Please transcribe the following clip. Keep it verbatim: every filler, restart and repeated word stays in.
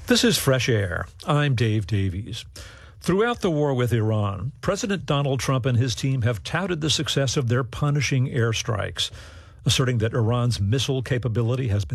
This is Fresh Air. I'm Dave Davies. Throughout the war with Iran, President Donald Trump and his team have touted the success of their punishing airstrikes, asserting that Iran's missile capability has been